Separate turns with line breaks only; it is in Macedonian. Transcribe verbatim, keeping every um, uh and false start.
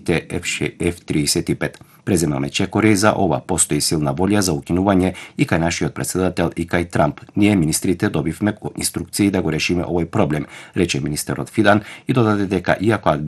самолетите еф триесет и пет. Преземаме Чекори за ова постои силна волја за укинување и кај нашиот председател и кај Трамп. Ние министрите добивме инструкции да го решиме овој проблем, рече министерот Фидан и додаде дека иако